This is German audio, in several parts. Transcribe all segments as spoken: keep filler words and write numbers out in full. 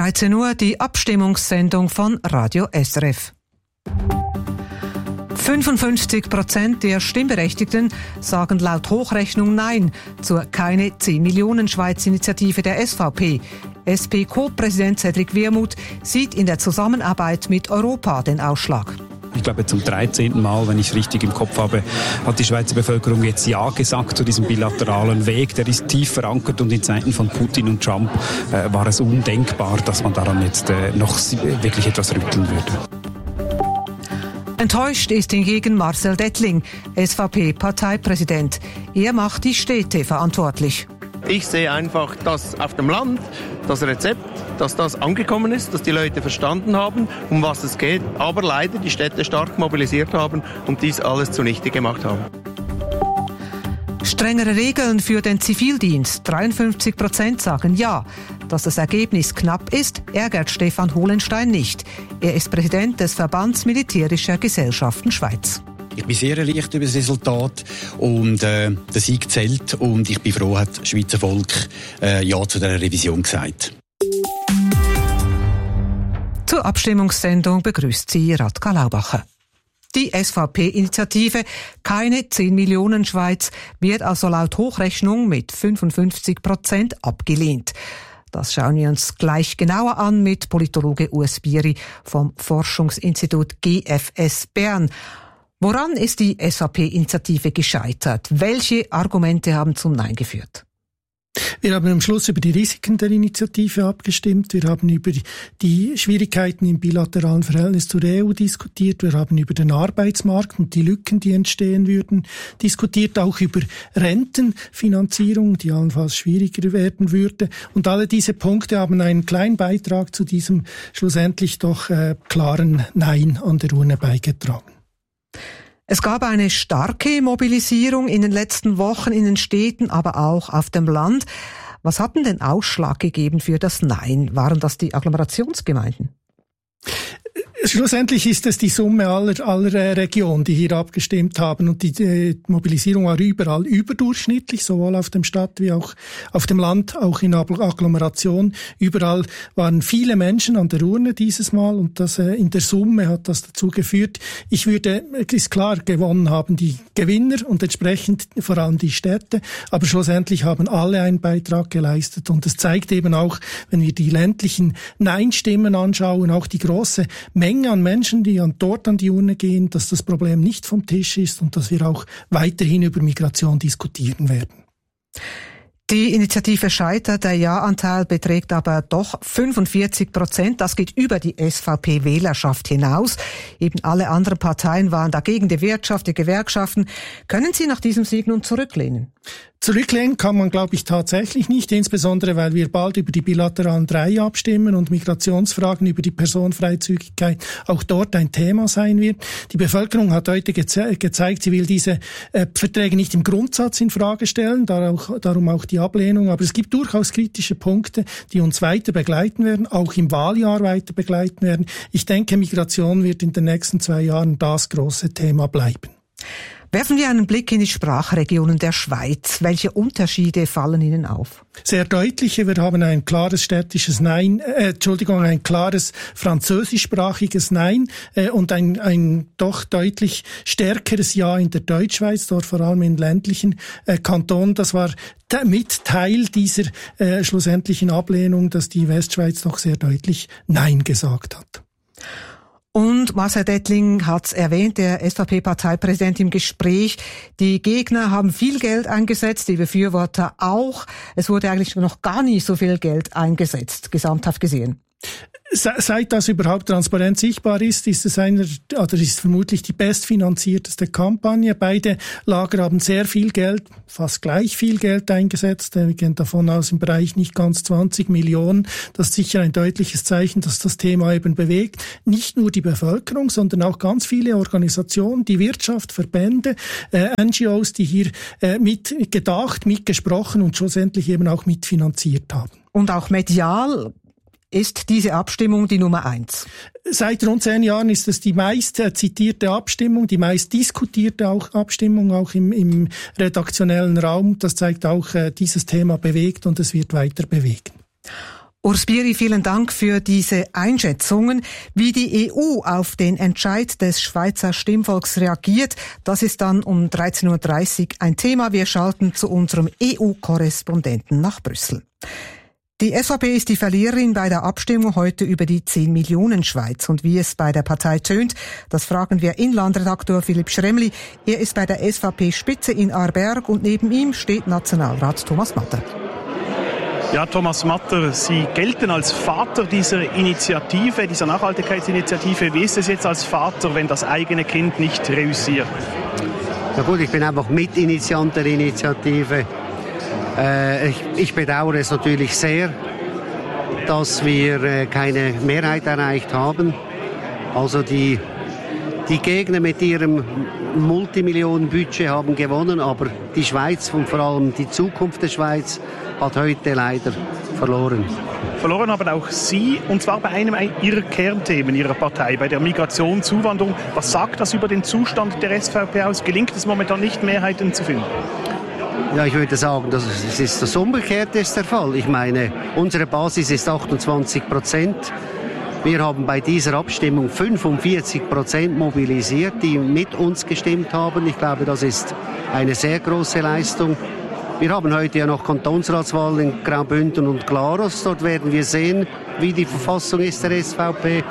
dreizehn Uhr die Abstimmungssendung von Radio S R F. fünfundfünfzig Prozent der Stimmberechtigten sagen laut Hochrechnung Nein zur Keine zehn Millionen Schweiz-Initiative der S V P. S P-Co-Präsident Cedric Wermuth sieht in der Zusammenarbeit mit Europa den Ausschlag. Ich glaube, zum dreizehnten Mal, wenn ich es richtig im Kopf habe, hat die Schweizer Bevölkerung jetzt Ja gesagt zu diesem bilateralen Weg. Der ist tief verankert und in Zeiten von Putin und Trump äh, war es undenkbar, dass man daran jetzt äh, noch wirklich etwas rütteln würde. Enttäuscht ist hingegen Marcel Dettling, S V P-Parteipräsident. Er macht die Städte verantwortlich. Ich sehe einfach, dass auf dem Land das Rezept, dass das angekommen ist, dass die Leute verstanden haben, um was es geht, aber leider die Städte stark mobilisiert haben und dies alles zunichte gemacht haben. Strengere Regeln für den Zivildienst. dreiundfünfzig Prozent sagen Ja. Dass das Ergebnis knapp ist, ärgert Stefan Hohlenstein nicht. Er ist Präsident des Verbands Militärischer Gesellschaften Schweiz. Ich bin sehr erleichtert über das Resultat und äh, der Sieg zählt und ich bin froh, hat das Schweizer Volk äh, Ja zu dieser Revision gesagt. Zur Abstimmungssendung begrüßt sie Radka Laubacher. Die S V P-Initiative Keine zehn Millionen Schweiz wird also laut Hochrechnung mit fünfundfünfzig Prozent abgelehnt. Das schauen wir uns gleich genauer an mit Politologe Urs Bieri vom Forschungsinstitut G F S Bern. Woran ist die S V P-Initiative gescheitert? Welche Argumente haben zum Nein geführt? Wir haben am Schluss über die Risiken der Initiative abgestimmt. Wir haben über die Schwierigkeiten im bilateralen Verhältnis zur E U diskutiert. Wir haben über den Arbeitsmarkt und die Lücken, die entstehen würden, diskutiert. Auch über Rentenfinanzierung, die allenfalls schwieriger werden würde. Und alle diese Punkte haben einen kleinen Beitrag zu diesem schlussendlich doch äh, klaren Nein an der Urne beigetragen. Es gab eine starke Mobilisierung in den letzten Wochen in den Städten, aber auch auf dem Land. Was hat denn den Ausschlag gegeben für das Nein? Waren das die Agglomerationsgemeinden? Schlussendlich ist es die Summe aller, aller Regionen, die hier abgestimmt haben. Und die, die Mobilisierung war überall überdurchschnittlich, sowohl auf dem Stadt wie auch auf dem Land, auch in Agglomeration. Überall waren viele Menschen an der Urne dieses Mal und das, äh, in der Summe hat das dazu geführt. Ich würde, ist klar, gewonnen haben die Gewinner und entsprechend vor allem die Städte. Aber schlussendlich haben alle einen Beitrag geleistet. Und es zeigt eben auch, wenn wir die ländlichen Nein-Stimmen anschauen, auch die große Menge an Menschen, die dort an die Urne gehen, dass das Problem nicht vom Tisch ist und dass wir auch weiterhin über Migration diskutieren werden. Die Initiative scheitert, der Ja-Anteil beträgt aber doch fünfundvierzig Prozent. Das geht über die S V P-Wählerschaft hinaus. Eben alle anderen Parteien waren dagegen, die Wirtschaft, die Gewerkschaften. Können Sie nach diesem Sieg nun zurücklehnen? Zurücklehnen kann man, glaube ich, tatsächlich nicht, insbesondere weil wir bald über die bilateralen drei abstimmen und Migrationsfragen über die Personenfreizügigkeit auch dort ein Thema sein wird. Die Bevölkerung hat heute geze- gezeigt, sie will diese äh, Verträge nicht im Grundsatz in Frage stellen, auch, darum auch die Ablehnung. Aber es gibt durchaus kritische Punkte, die uns weiter begleiten werden, auch im Wahljahr weiter begleiten werden. Ich denke, Migration wird in den nächsten zwei Jahren das große Thema bleiben. Werfen wir einen Blick in die Sprachregionen der Schweiz. Welche Unterschiede fallen Ihnen auf? Sehr deutliche. Wir haben ein klares städtisches Nein, äh, Entschuldigung, ein klares französischsprachiges Nein äh, und ein, ein doch deutlich stärkeres Ja in der Deutschschweiz, dort vor allem in ländlichen äh, Kantonen. Das war t- mit Teil dieser äh, schlussendlichen Ablehnung, dass die Westschweiz doch sehr deutlich Nein gesagt hat. Und Marcel Dettling hat es erwähnt, der S V P-Parteipräsident im Gespräch. Die Gegner haben viel Geld eingesetzt, die Befürworter auch. Es wurde eigentlich noch gar nie so viel Geld eingesetzt, gesamthaft gesehen. Seit das überhaupt transparent sichtbar ist, ist es einer, oder ist vermutlich die bestfinanzierteste Kampagne. Beide Lager haben sehr viel Geld, fast gleich viel Geld eingesetzt. Wir gehen davon aus, im Bereich nicht ganz zwanzig Millionen. Das ist sicher ein deutliches Zeichen, dass das Thema eben bewegt. Nicht nur die Bevölkerung, sondern auch ganz viele Organisationen, die Wirtschaft, Verbände, äh, N G Os, die hier äh, mitgedacht, mitgesprochen und schlussendlich eben auch mitfinanziert haben. Und auch medial ist diese Abstimmung die Nummer eins? Seit rund zehn Jahren ist es die meist zitierte Abstimmung, die meist diskutierte auch Abstimmung, auch im, im redaktionellen Raum. Das zeigt auch, äh, dieses Thema bewegt und es wird weiter bewegen. Urs Bieri, vielen Dank für diese Einschätzungen. Wie die E U auf den Entscheid des Schweizer Stimmvolks reagiert, das ist dann um dreizehn Uhr dreißig ein Thema. Wir schalten zu unserem E U-Korrespondenten nach Brüssel. Die S V P ist die Verliererin bei der Abstimmung heute über die zehn Millionen Schweiz. Und wie es bei der Partei tönt, das fragen wir Inlandredaktor Philipp Schremli. Er ist bei der S V P-Spitze in Aarberg und neben ihm steht Nationalrat Thomas Matter. Ja, Thomas Matter, Sie gelten als Vater dieser Initiative, dieser Nachhaltigkeitsinitiative. Wie ist es jetzt als Vater, wenn das eigene Kind nicht reüssiert? Ja gut, ich bin einfach Mitinitiant der Initiative. Äh, ich, ich bedauere es natürlich sehr, dass wir äh, keine Mehrheit erreicht haben. Also die, die Gegner mit ihrem Multimillionen-Budget haben gewonnen, aber die Schweiz und vor allem die Zukunft der Schweiz hat heute leider verloren. Verloren haben auch Sie, und zwar bei einem Ihrer Kernthemen Ihrer Partei, bei der Migration, Zuwanderung. Was sagt das über den Zustand der S V P aus? Gelingt es momentan nicht, Mehrheiten zu finden? Ja, ich würde sagen, das ist das Umgekehrte ist der Fall. Ich meine, unsere Basis ist achtundzwanzig Prozent. Wir haben bei dieser Abstimmung fünfundvierzig Prozent mobilisiert, die mit uns gestimmt haben. Ich glaube, das ist eine sehr große Leistung. Wir haben heute ja noch Kantonsratswahlen in Graubünden und Glarus. Dort werden wir sehen, wie die Verfassung ist der S V P.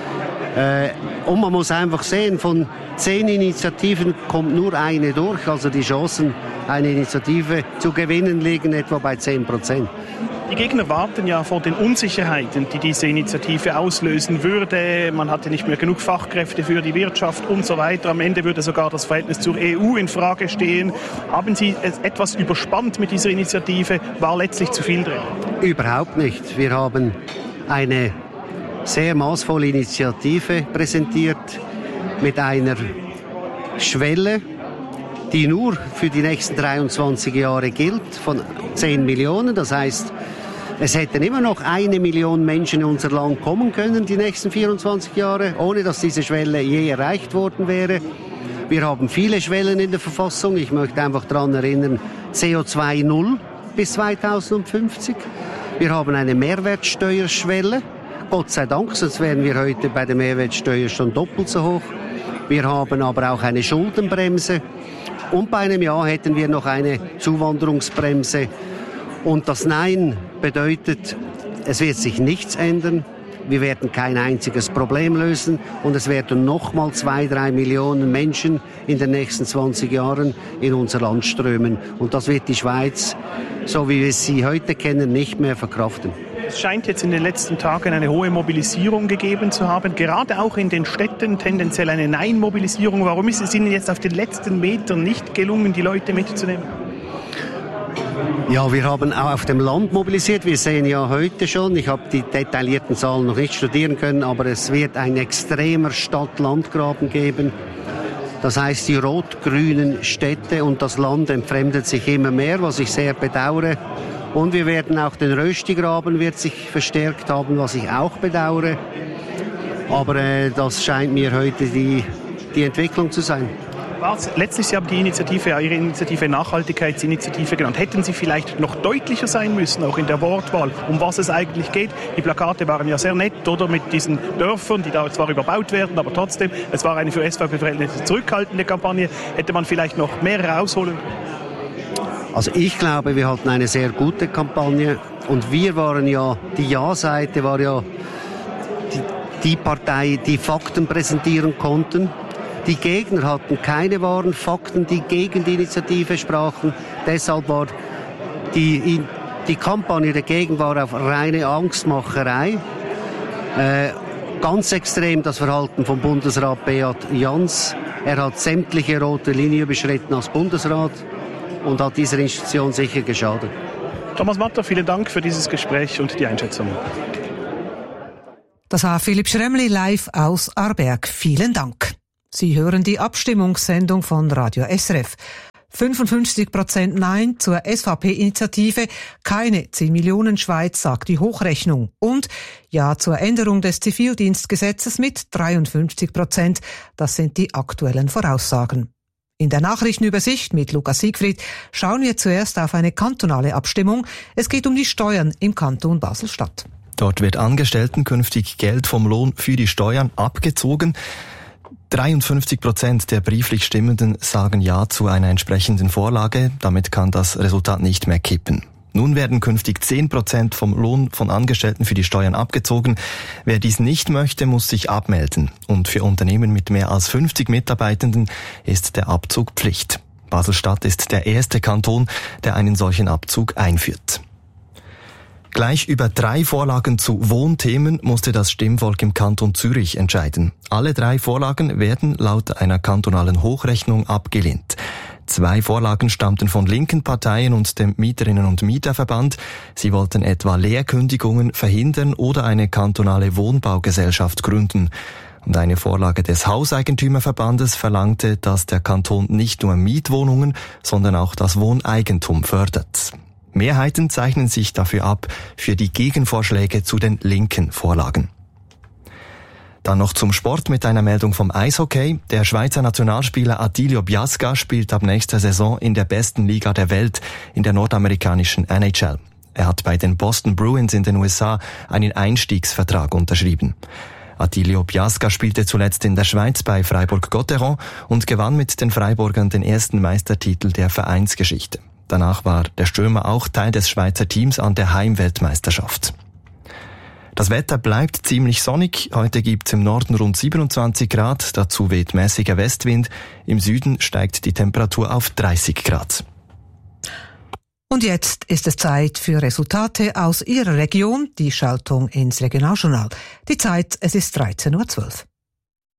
Äh, und man muss einfach sehen, von zehn Initiativen kommt nur eine durch. Also die Chancen, eine Initiative zu gewinnen, liegen etwa bei zehn Prozent. Die Gegner warten ja vor den Unsicherheiten, die diese Initiative auslösen würde. Man hatte nicht mehr genug Fachkräfte für die Wirtschaft und so weiter. Am Ende würde sogar das Verhältnis zur E U in Frage stehen. Haben Sie etwas überspannt mit dieser Initiative? War letztlich zu viel drin? Überhaupt nicht. Wir haben eine sehr maßvolle Initiative präsentiert mit einer Schwelle, die nur für die nächsten dreiundzwanzig Jahre gilt, von zehn Millionen. Das heißt, es hätten immer noch eine Million Menschen in unser Land kommen können, die nächsten vierundzwanzig Jahre, ohne dass diese Schwelle je erreicht worden wäre. Wir haben viele Schwellen in der Verfassung. Ich möchte einfach daran erinnern, C O zwei null bis zweitausendfünfzig. Wir haben eine Mehrwertsteuerschwelle. Gott sei Dank, sonst wären wir heute bei der Mehrwertsteuer schon doppelt so hoch. Wir haben aber auch eine Schuldenbremse. Und bei einem Jahr hätten wir noch eine Zuwanderungsbremse. Und das Nein bedeutet, es wird sich nichts ändern. Wir werden kein einziges Problem lösen. Und es werden nochmal zwei, drei Millionen Menschen in den nächsten zwanzig Jahren in unser Land strömen. Und das wird die Schweiz, so wie wir sie heute kennen, nicht mehr verkraften. Es scheint jetzt in den letzten Tagen eine hohe Mobilisierung gegeben zu haben, gerade auch in den Städten tendenziell eine Nein-Mobilisierung. Warum ist es Ihnen jetzt auf den letzten Metern nicht gelungen, die Leute mitzunehmen? Ja, wir haben auch auf dem Land mobilisiert. Wir sehen ja heute schon, ich habe die detaillierten Zahlen noch nicht studieren können, aber es wird ein extremer Stadt-Land-Graben geben. Das heißt, die rot-grünen Städte und das Land entfremdet sich immer mehr, was ich sehr bedauere. Und wir werden auch den Röstigraben wird sich verstärkt haben, was ich auch bedauere. Aber äh, das scheint mir heute die, die Entwicklung zu sein. Was? Letztlich, Sie haben die Initiative, ja, Ihre Initiative Nachhaltigkeitsinitiative genannt. Hätten Sie vielleicht noch deutlicher sein müssen, auch in der Wortwahl, um was es eigentlich geht? Die Plakate waren ja sehr nett, oder? Mit diesen Dörfern, die da zwar überbaut werden, aber trotzdem, es war eine für S V P-Verhältnisse zurückhaltende Kampagne. Hätte man vielleicht noch mehr rausholen können? Also ich glaube, wir hatten eine sehr gute Kampagne und wir waren ja, die Ja-Seite war ja die, die Partei, die Fakten präsentieren konnten. Die Gegner hatten keine wahren Fakten, die gegen die Initiative sprachen. Deshalb war die, die Kampagne dagegen war auf reine Angstmacherei. Äh, ganz extrem das Verhalten von Bundesrat Beat Jans. Er hat sämtliche rote Linien überschritten als Bundesrat und hat dieser Institution sicher geschadet. Thomas Matter, vielen Dank für dieses Gespräch und die Einschätzung. Das war Philipp Schremli live aus Aarberg. Vielen Dank. Sie hören die Abstimmungssendung von Radio S R F. fünfundfünfzig Prozent Nein zur S V P-Initiative, keine zehn Millionen Schweiz, sagt die Hochrechnung. Und Ja zur Änderung des Zivildienstgesetzes mit dreiundfünfzig Prozent. Das sind die aktuellen Voraussagen. In der Nachrichtenübersicht mit Lukas Siegfried schauen wir zuerst auf eine kantonale Abstimmung. Es geht um die Steuern im Kanton Basel-Stadt. Dort wird Angestellten künftig Geld vom Lohn für die Steuern abgezogen. dreiundfünfzig Prozent der brieflich Stimmenden sagen Ja zu einer entsprechenden Vorlage. Damit kann das Resultat nicht mehr kippen. Nun werden künftig zehn Prozent vom Lohn von Angestellten für die Steuern abgezogen. Wer dies nicht möchte, muss sich abmelden. Und für Unternehmen mit mehr als fünfzig Mitarbeitenden ist der Abzug Pflicht. Basel-Stadt ist der erste Kanton, der einen solchen Abzug einführt. Gleich über drei Vorlagen zu Wohnthemen musste das Stimmvolk im Kanton Zürich entscheiden. Alle drei Vorlagen werden laut einer kantonalen Hochrechnung abgelehnt. Zwei Vorlagen stammten von linken Parteien und dem Mieterinnen- und Mieterverband. Sie wollten etwa Leerkündigungen verhindern oder eine kantonale Wohnbaugesellschaft gründen. Und eine Vorlage des Hauseigentümerverbandes verlangte, dass der Kanton nicht nur Mietwohnungen, sondern auch das Wohneigentum fördert. Mehrheiten zeichnen sich dafür ab für die Gegenvorschläge zu den linken Vorlagen. Dann noch zum Sport mit einer Meldung vom Eishockey. Der Schweizer Nationalspieler Attilio Biasca spielt ab nächster Saison in der besten Liga der Welt, in der nordamerikanischen N H L. Er hat bei den Boston Bruins in den U S A einen Einstiegsvertrag unterschrieben. Attilio Biasca spielte zuletzt in der Schweiz bei Freiburg-Gotteron und gewann mit den Freiburgern den ersten Meistertitel der Vereinsgeschichte. Danach war der Stürmer auch Teil des Schweizer Teams an der Heimweltmeisterschaft. Das Wetter bleibt ziemlich sonnig. Heute gibt's im Norden rund siebenundzwanzig Grad. Dazu weht mäßiger Westwind. Im Süden steigt die Temperatur auf dreißig Grad. Und jetzt ist es Zeit für Resultate aus Ihrer Region. Die Schaltung ins Regionaljournal. Die Zeit, es ist dreizehn Uhr zwölf.